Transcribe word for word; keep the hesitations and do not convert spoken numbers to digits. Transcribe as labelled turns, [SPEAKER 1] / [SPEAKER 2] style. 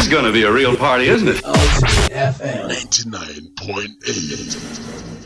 [SPEAKER 1] is gonna be a real party, isn't it?
[SPEAKER 2] Ultimate F M
[SPEAKER 3] ninety-nine point eight.